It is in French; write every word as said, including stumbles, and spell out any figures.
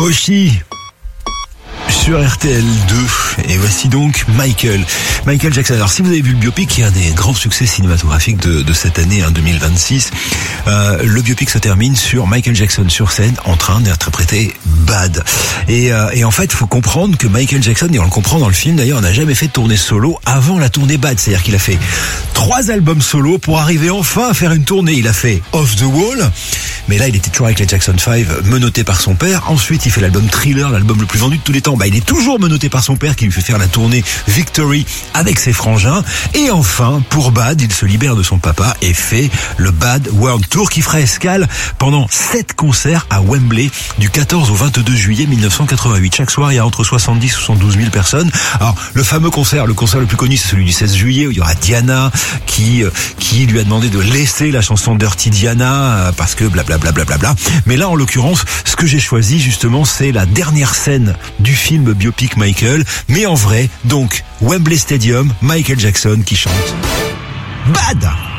Oshi sur R T L deux. Et voici donc Michael. Michael Jackson. Alors si vous avez vu le biopic, qui est un des grands succès cinématographiques de, de cette année, hein, deux mille vingt-six, euh, le biopic se termine sur Michael Jackson sur scène en train d'interpréter Bad. Et, euh, et en fait, il faut comprendre que Michael Jackson, et on le comprend dans le film d'ailleurs, n'a jamais fait de tournée solo avant la tournée Bad. C'est-à-dire qu'il a fait trois albums solo pour arriver enfin à faire une tournée. Il a fait Off the Wall, mais là il était toujours avec les Jackson five, menotté par son père. Ensuite il fait l'album Thriller, l'album le plus vendu de tous les temps. Bah il est toujours menotté par son père qui lui fait faire la tournée Victory avec ses frangins. Et enfin, pour Bad, il se libère de son papa et fait le Bad World Tour qui fera escale pendant sept concerts à Wembley du quatorze au vingt-deux juillet mille neuf cent quatre-vingt-huit. Chaque soir il y a entre soixante-dix et soixante-douze mille personnes. Alors le fameux concert, le concert le plus connu, c'est celui du seize juillet où il y aura Diana qui qui lui a demandé de laisser la chanson Dirty Diana parce que blablabla. Bla bla bla bla. Mais là, en l'occurrence, ce que j'ai choisi, justement, c'est la dernière scène du film biopic Michael, mais en vrai, donc, Wembley Stadium, Michael Jackson qui chante Bad.